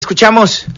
escuchamos.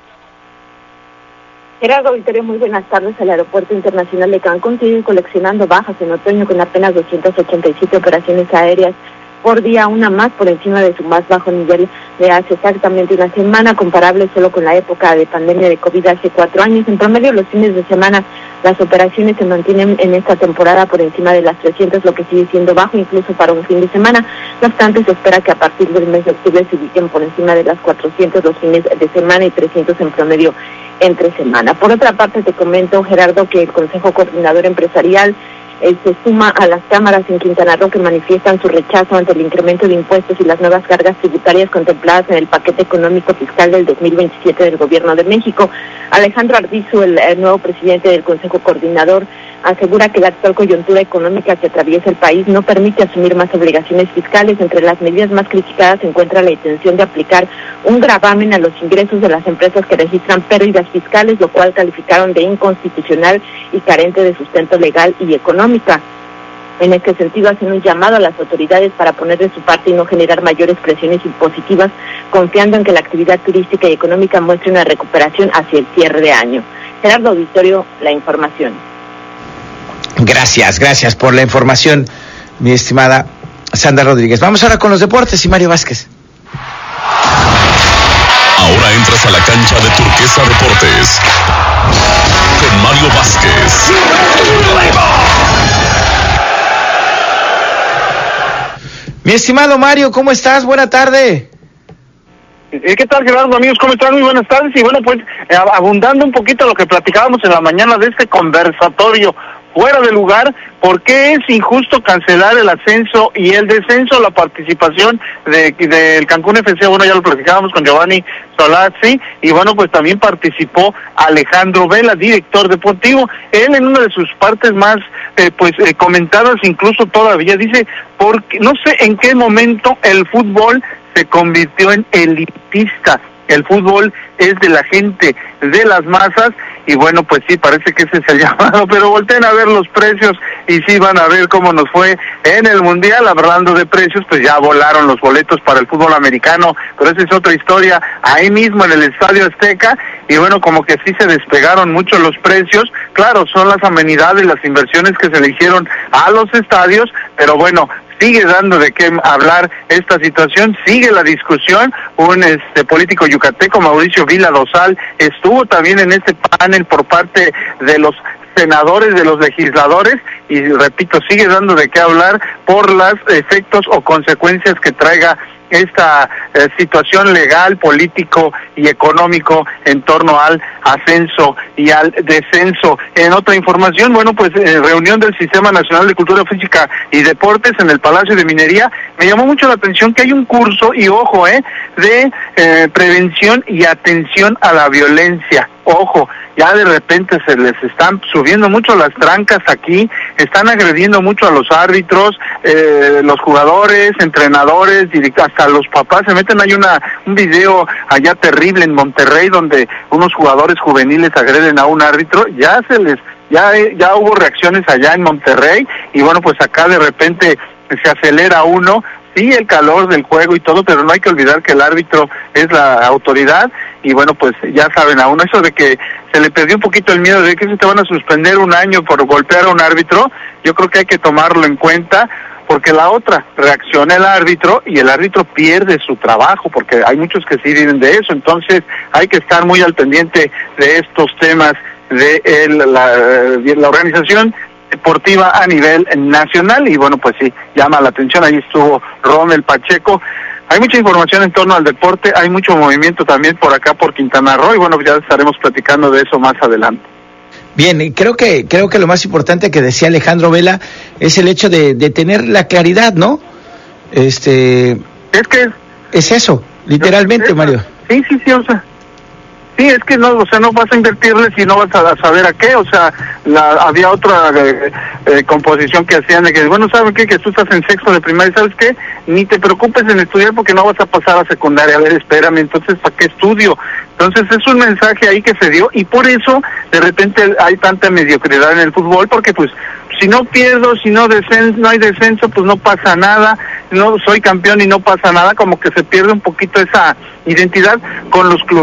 Gerardo Vittorio, muy buenas tardes. El Aeropuerto Internacional de Cancún sigue coleccionando bajas en otoño con apenas 287 operaciones aéreas por día, una más por encima de su más bajo nivel de hace exactamente una semana, comparable solo con la época de pandemia de COVID hace 4 años. En promedio, los fines de semana, las operaciones se mantienen en esta temporada por encima de las 300, lo que sigue siendo bajo incluso para un fin de semana. No obstante, se espera que a partir del mes de octubre se ubiquen por encima de las 400 los fines de semana y 300 en promedio entre semana. Por otra parte, te comento, Gerardo, que el Consejo Coordinador Empresarial se suma a las cámaras en Quintana Roo que manifiestan su rechazo ante el incremento de impuestos y las nuevas cargas tributarias contempladas en el paquete económico fiscal del 2027 del Gobierno de México. Alejandro Arbizu, el nuevo presidente del Consejo Coordinador, asegura que la actual coyuntura económica que atraviesa el país no permite asumir más obligaciones fiscales. Entre las medidas más criticadas se encuentra la intención de aplicar un gravamen a los ingresos de las empresas que registran pérdidas fiscales, lo cual calificaron de inconstitucional y carente de sustento legal y económica. En este sentido, hacen un llamado a las autoridades para poner de su parte y no generar mayores presiones impositivas, confiando en que la actividad turística y económica muestre una recuperación hacia el cierre de año. Gerardo Vittorio, la información. Gracias por la información, mi estimada Sandra Rodríguez. Vamos ahora con los deportes y Mario Vázquez. Ahora entras a la cancha de Turquesa Deportes con Mario Vázquez. Mi estimado Mario, ¿cómo estás? Buena tarde. ¿Qué tal, Gerardo? Amigos, ¿cómo están? Muy buenas tardes. Y bueno, pues, abundando un poquito lo que platicábamos en la mañana de este conversatorio fuera de lugar, ¿por qué es injusto cancelar el ascenso y el descenso, la participación del Cancún FC? Bueno, ya lo platicábamos con Giovanni Solazzi, y bueno, pues también participó Alejandro Vela, director deportivo. Él, en una de sus partes más comentadas, incluso todavía dice, porque no sé en qué momento el fútbol se convirtió en elitista. El fútbol es de la gente, de las masas, y bueno, pues sí, parece que ese es el llamado, pero volteen a ver los precios y sí van a ver cómo nos fue en el Mundial. Hablando de precios, pues ya volaron los boletos para el fútbol americano, pero esa es otra historia, ahí mismo en el Estadio Azteca, y bueno, como que sí se despegaron mucho los precios. Claro, son las amenidades, las inversiones que se le hicieron a los estadios, pero bueno, sigue dando de qué hablar esta situación, sigue la discusión. Un político yucateco, Mauricio Vila Dosal, estuvo también en este panel por parte de los senadores, de los legisladores, y repito, sigue dando de qué hablar por los efectos o consecuencias que traiga esta situación legal, político y económico en torno al ascenso y al descenso. En otra información, bueno, pues reunión del Sistema Nacional de Cultura Física y Deportes en el Palacio de Minería. Me llamó mucho la atención que hay un curso, y ojo, de prevención y atención a la violencia. Ojo, ya de repente se les están subiendo mucho las trancas aquí, están agrediendo mucho a los árbitros, los jugadores, entrenadores, hasta los papás se meten. Hay un video allá terrible en Monterrey donde unos jugadores juveniles agreden a un árbitro. Ya hubo reacciones allá en Monterrey, y bueno, pues acá de repente se acelera uno. Sí, el calor del juego y todo, pero no hay que olvidar que el árbitro es la autoridad, y bueno, pues ya saben, a uno eso de que se le perdió un poquito el miedo de que se te van a suspender 1 año por golpear a un árbitro. Yo creo que hay que tomarlo en cuenta, porque la otra, reacciona el árbitro y el árbitro pierde su trabajo, porque hay muchos que sí viven de eso. Entonces hay que estar muy al pendiente de estos temas de la organización deportiva a nivel nacional. Y bueno, pues sí, llama la atención. Ahí estuvo Rommel Pacheco. Hay mucha información en torno al deporte, hay mucho movimiento también por acá por Quintana Roo, y bueno, ya estaremos platicando de eso más adelante. Bien, y creo que lo más importante que decía Alejandro Vela es el hecho de tener la claridad, ¿no? Es que es eso, literalmente, Mario. Sí, o sea, sí, es que no, o sea, no vas a invertirle si no vas a saber a qué. O sea, había otra composición que hacían de que, bueno, ¿saben qué? Que tú estás en sexto de primaria, ¿sabes qué? Ni te preocupes en estudiar porque no vas a pasar a secundaria. A ver, espérame, entonces, ¿para qué estudio? Entonces, es un mensaje ahí que se dio, y por eso, de repente, hay tanta mediocridad en el fútbol, porque pues, si no pierdo, si no hay descenso, pues no pasa nada. No soy campeón y no pasa nada, como que se pierde un poquito esa identidad con los clubes.